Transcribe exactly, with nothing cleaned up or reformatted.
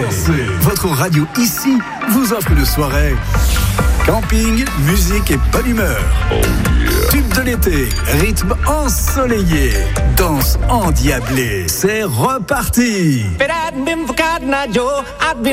Dansez. Votre radio ici vous offre une soirée. Camping, musique et bonne humeur. Oh yeah. Tube de l'été, rythme ensoleillé, danse endiablée. C'est reparti.